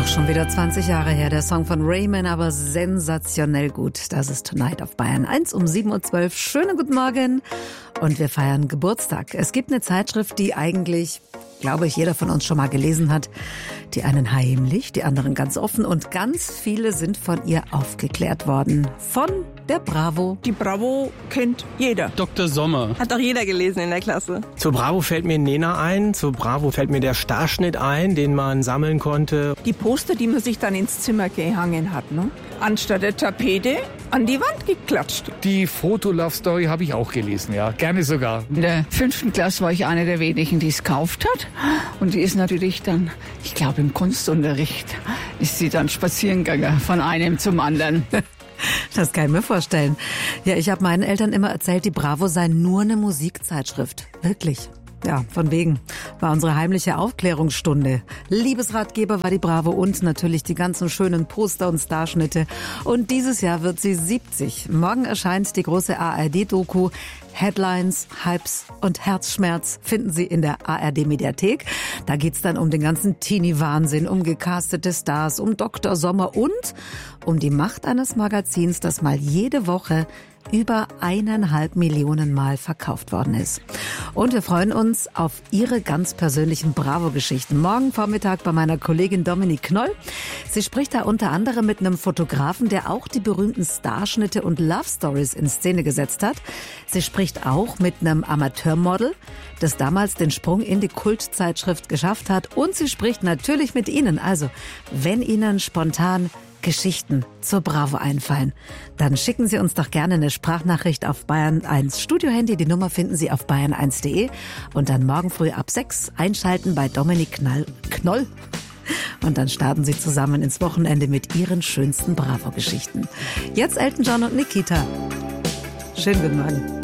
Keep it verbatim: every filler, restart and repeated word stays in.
schon wieder zwanzig Jahre her, der Song von Raymond, aber sensationell gut. Das ist Tonight auf Bayern eins um sieben Uhr zwölf. Schönen guten Morgen und wir feiern Geburtstag. Es gibt eine Zeitschrift, die eigentlich, glaube ich, jeder von uns schon mal gelesen hat. Die einen heimlich, die anderen ganz offen und ganz viele sind von ihr aufgeklärt worden. Von der Bravo. Die Bravo kennt jeder. Doktor Sommer. Hat doch jeder gelesen in der Klasse. Zur Bravo fällt mir Nena ein, zur Bravo fällt mir der Starschnitt ein, den man sammeln konnte. Die Poster, die man sich dann ins Zimmer gehangen hat, ne? Anstatt der Tapete an die Wand geklatscht. Die Foto-Love-Story habe ich auch gelesen, ja, gerne sogar. In der fünften Klasse war ich eine der wenigen, die es gekauft hat. Und die ist natürlich dann, ich glaube im Kunstunterricht, ist sie dann spazieren gegangen von einem zum anderen. Das kann ich mir vorstellen. Ja, ich habe meinen Eltern immer erzählt, die Bravo sei nur eine Musikzeitschrift. Wirklich. Ja, von wegen. War unsere heimliche Aufklärungsstunde. Liebesratgeber war die Bravo und natürlich die ganzen schönen Poster und Starschnitte. Und dieses Jahr wird sie siebzig. Morgen erscheint die große A R D-Doku Headlines, Hypes und Herzschmerz finden Sie in der A R D-Mediathek. Da geht's dann um den ganzen Teenie-Wahnsinn, um gecastete Stars, um Doktor Sommer und um die Macht eines Magazins, das mal jede Woche über eineinhalb Millionen Mal verkauft worden ist. Und wir freuen uns auf Ihre ganz persönlichen Bravo-Geschichten. Morgen Vormittag bei meiner Kollegin Dominique Knoll. Sie spricht da unter anderem mit einem Fotografen, der auch die berühmten Starschnitte und Love-Stories in Szene gesetzt hat. Sie spricht auch mit einem Amateurmodel, das damals den Sprung in die Kultzeitschrift geschafft hat. Und sie spricht natürlich mit Ihnen. Also, wenn Ihnen spontan Geschichten zur Bravo einfallen, dann schicken Sie uns doch gerne eine Sprachnachricht auf Bayern eins Studiohandy. Die Nummer finden Sie auf bayern eins punkt de und dann morgen früh ab sechs einschalten bei Dominique Knoll. Und dann starten Sie zusammen ins Wochenende mit Ihren schönsten Bravo-Geschichten. Jetzt Elton John und Nikita. Schönen guten Morgen.